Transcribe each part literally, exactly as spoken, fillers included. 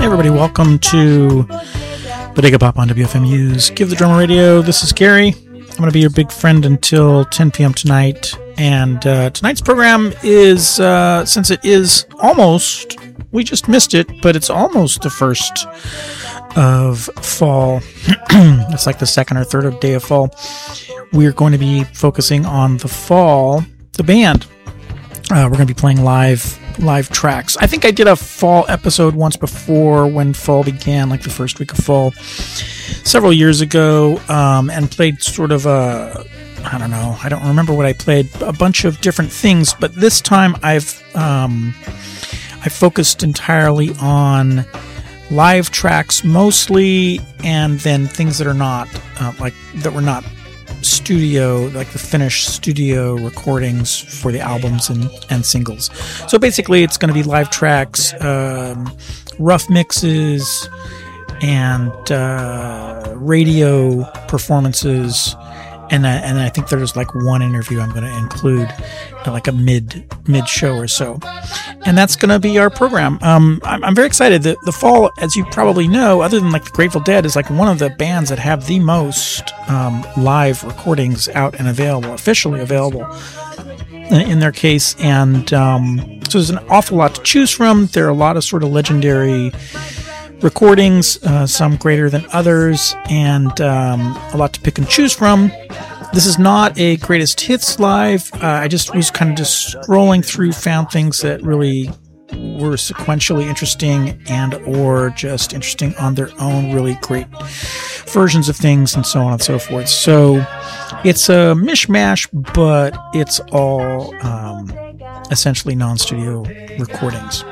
Hey everybody, welcome to Bodega Pop on W F M U's Give the Drummer Radio. This is Gary. I'm going to be your big friend until ten p.m. tonight. And uh, tonight's program is, uh, since it is almost, we just missed it, but it's almost the first of fall. It's like the second or third of day of fall. We're going to be focusing on the fall, the band. Uh, we're going to be playing live live tracks. I think I did a fall episode once before when fall began, like the first week of fall, several years ago, um, and played sort of a, I don't know, I don't remember what I played, a bunch of different things, but this time I've um, I focused entirely on live tracks mostly, and then things that are not, uh, like, that were not studio, like the finished studio recordings for the albums and, and singles. So basically it's going to be live tracks, um, rough mixes, and uh, radio performances, and uh, and I think there's like one interview I'm going to include, uh, like a mid mid show or so, and that's going to be our program. Um, I'm, I'm very excited. The the fall, as you probably know, other than like the Grateful Dead, is like one of the bands that have the most um, live recordings out and available, officially available in their case, and um, so there's an awful lot to choose from. There are a lot of sort of legendary recordings, uh, some greater than others, and um, a lot to pick and choose from. This is not a greatest hits live. Uh, I just was kind of just scrolling through, found things that really were sequentially interesting and or just interesting on their own, really great versions of things, and so on and so forth. So it's a mishmash, but it's all um, essentially non-studio recordings,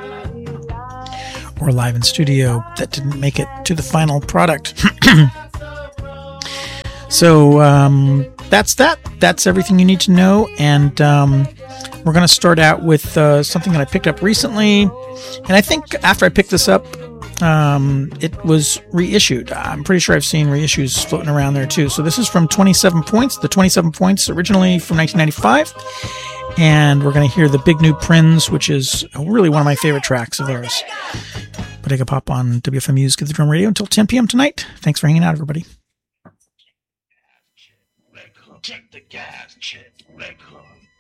or live in studio that didn't make it to the final product. So um, that's that. That's everything you need to know. And um, we're going to start out with uh, something that I picked up recently. And I think after I picked this up, um, it was reissued. I'm pretty sure I've seen reissues floating around there too. So this is from twenty-seven Points. The twenty-seven Points, originally from nineteen ninety-five. And we're going to hear the Big New Prinz, which is really one of my favorite tracks of theirs. Bodega Pop on W F M U's Give the Drum Radio until ten p.m. tonight. Thanks for hanging out, everybody. Check the gas, check record.